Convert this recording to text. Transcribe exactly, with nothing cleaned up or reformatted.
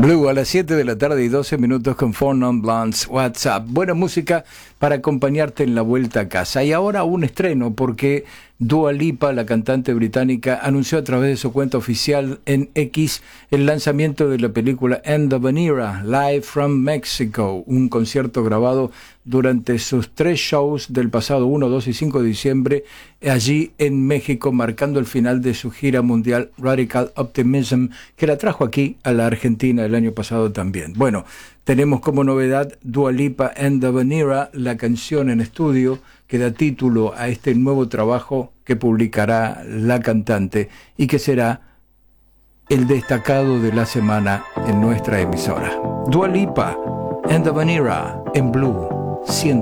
Blue a las siete de la tarde y doce minutos con Four Non Blondes WhatsApp. Buena música para acompañarte en la vuelta a casa. Y ahora un estreno porque Dua Lipa, la cantante británica, anunció a través de su cuenta oficial en X el lanzamiento de la película End of an Era, Live from Mexico, un concierto grabado durante sus tres shows del pasado uno, dos y cinco de diciembre allí en México, marcando el final de su gira mundial Radical Optimism, que la trajo aquí a la Argentina el año pasado también. Bueno, tenemos como novedad Dua Lipa End of an Era, la canción en estudio que da título a este nuevo trabajo que publicará la cantante y que será el destacado de la semana en nuestra emisora. Dua Lipa, End of an Era, en Blue cien.